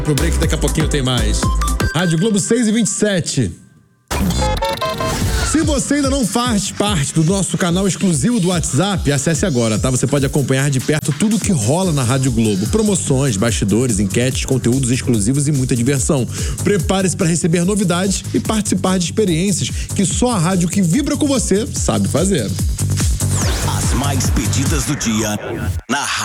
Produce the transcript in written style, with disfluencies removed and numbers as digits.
Pro break, daqui a pouquinho tem mais. Rádio Globo 6h27. Se você ainda não faz parte do nosso canal exclusivo do WhatsApp, acesse agora, tá? Você pode acompanhar de perto tudo que rola na Rádio Globo. Promoções, bastidores, enquetes, conteúdos exclusivos e muita diversão. Prepare-se para receber novidades e participar de experiências que só a rádio que vibra com você sabe fazer. As mais pedidas do dia na